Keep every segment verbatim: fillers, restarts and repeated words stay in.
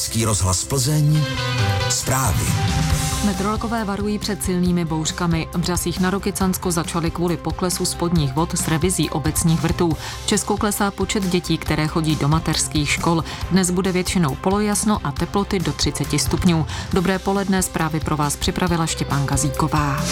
Český rozhlas Plzeň, zprávy. Meteorologové varují před silnými bouřkami. V Břasích na Rokycansko začaly kvůli poklesu spodních vod s revizí obecních vrtů. V Česku klesá počet dětí, které chodí do mateřských škol. Dnes bude většinou polojasno a teploty do třicet stupňů. Dobré poledne, zprávy pro vás připravila Štěpán Gazíková.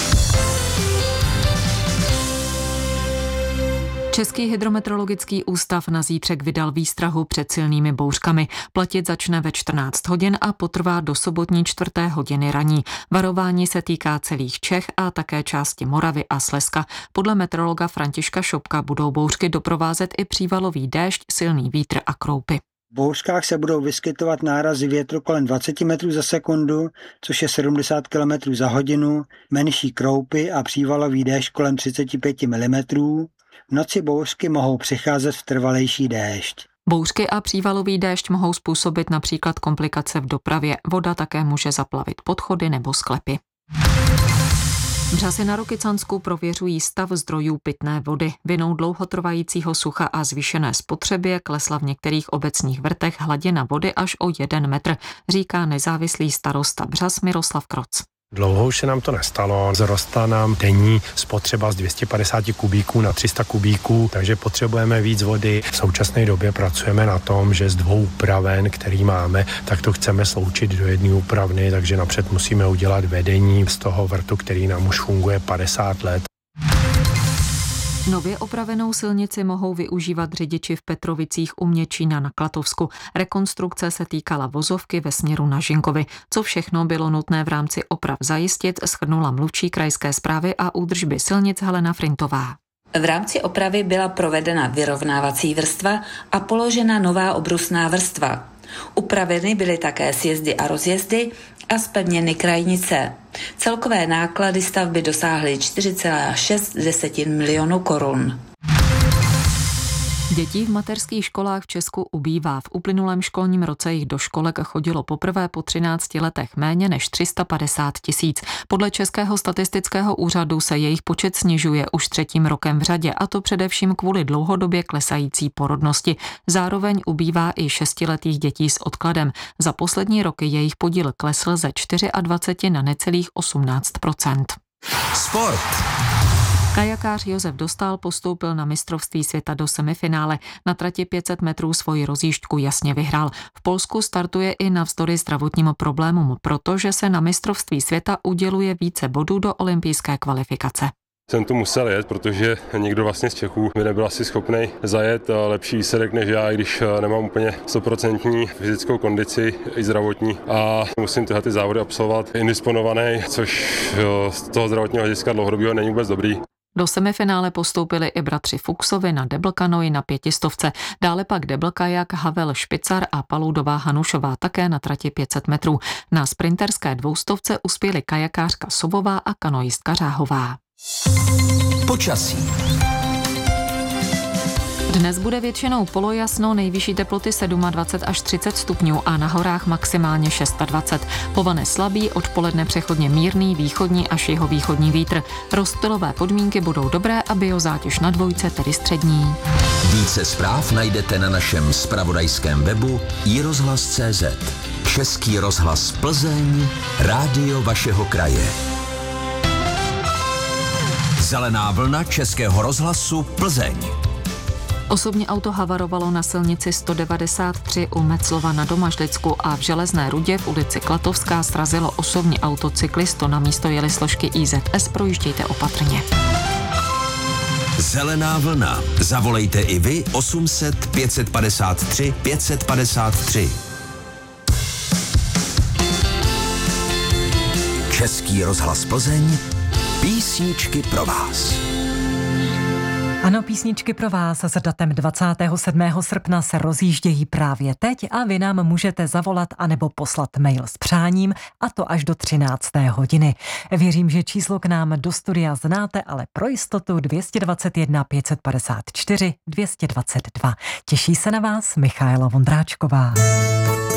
Český hydrometeorologický ústav na zítřek vydal výstrahu před silnými bouřkami. Platit začne ve čtrnáct hodin a potrvá do sobotní čtvrté hodiny raní. Varování se týká celých Čech a také části Moravy a Slezska. Podle meteorologa Františka Šopka budou bouřky doprovázet i přívalový déšť, silný vítr a kroupy. V bouřkách se budou vyskytovat nárazy větru kolem dvacet metrů za sekundu, což je sedmdesát kilometrů za hodinu, menší kroupy a přívalový déšť kolem třicet pět milimetrů. V noci bouřky mohou přicházet v trvalejší déšť. Bouřky a přívalový déšť mohou způsobit například komplikace v dopravě. Voda také může zaplavit podchody nebo sklepy. Břasy na Rokycansku prověřují stav zdrojů pitné vody. Vinou dlouhotrvajícího sucha a zvýšené spotřebě klesla v některých obecních vrtech hladina vody až o jeden metr, říká nezávislý starosta Břas Miroslav Kroc. Dlouho už se nám to nestalo, zrostla nám denní spotřeba z dvě stě padesát kubíků na tři sta kubíků, takže potřebujeme víc vody. V současné době pracujeme na tom, že z dvou úpraven, který máme, tak to chceme sloučit do jedné úpravny, takže napřed musíme udělat vedení z toho vrtu, který nám už funguje padesát let. Nově opravenou silnici mohou využívat řidiči v Petrovicích u Měčína na Klatovsku. Rekonstrukce se týkala vozovky ve směru na Žinkovy. Co všechno bylo nutné v rámci oprav zajistit, shrnula mluvčí krajské správy a údržby silnic Helena Frintová. V rámci opravy byla provedena vyrovnávací vrstva a položena nová obrusná vrstva. Upraveny byly také sjezdy a rozjezdy a zpevněny krajnice. Celkové náklady stavby dosáhly čtyři celá šest milionů korun. Dětí v mateřských školách v Česku ubývá. V uplynulém školním roce jich do školek chodilo poprvé po třinácti letech méně než tři sta padesát tisíc. Podle Českého statistického úřadu se jejich počet snižuje už třetím rokem v řadě, a to především kvůli dlouhodobě klesající porodnosti. Zároveň ubývá i šestiletých dětí s odkladem. Za poslední roky jejich podíl klesl ze dvacet čtyři na necelých osmnáct procent. Sport. Kajakář Josef Dostál postoupil na mistrovství světa do semifinále. Na trati pět set metrů svoji rozjížďku jasně vyhrál. V Polsku startuje i navzdory zdravotním problémům, protože se na mistrovství světa uděluje více bodů do olympijské kvalifikace. Jsem tu musel jet, protože nikdo vlastně z Čechů by nebyl asi schopný zajet lepší výsledek než já, i když nemám úplně stoprocentní fyzickou kondici i zdravotní. A musím tyhle ty závody absolvovat indisponovaný, což z toho zdravotního hlediska dlouhodobého není vůbec dobrý. Do semifinále postoupili i bratři Fuchsovi na deblkanoji na pětistovce, dále pak deblkajak Havel Špicar a Paludová Hanušová také na trati pět set metrů. Na sprinterské dvoustovce uspěli kajakářka Sobová a kanoistka Řáhová. Počasí. Dnes bude většinou polojasno, nejvyšší teploty dvacet sedm až třicet stupňů a na horách maximálně dvacet šest. Povane slabý, odpoledne přechodně mírný, východní až jihovýchodní vítr. Rozptylové podmínky budou dobré a biozátěž na dvojce, tedy střední. Více zpráv najdete na našem zpravodajském webu i rozhlas tečka cé zet. Český rozhlas Plzeň, rádio vašeho kraje. Zelená vlna Českého rozhlasu Plzeň. Osobní auto havarovalo na silnici sto devadesát tři u Meclova na Domažlicku a v Železné Rudě v ulici Klatovská srazilo osobní auto cyklistu. Na místo jeli složky í zet es, projíždějte opatrně. Zelená vlna. Zavolejte i vy osm set pět set padesát tři pět set padesát tři. Český rozhlas Plzeň. Písničky pro vás. Ano, písničky pro vás s datem dvacátého sedmého srpna se rozjíždějí právě teď a vy nám můžete zavolat anebo poslat mail s přáním, a to až do třinácté hodiny. Věřím, že číslo k nám do studia znáte, ale pro jistotu dvě stě dvacet jedna pět set padesát čtyři dvě stě dvacet dva. Těší se na vás Michaela Vondráčková.